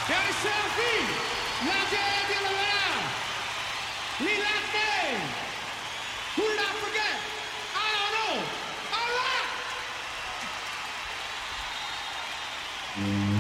Chiari Selfie, la gente di Lavera, Lilatte, who did I forget? I don't know. All right.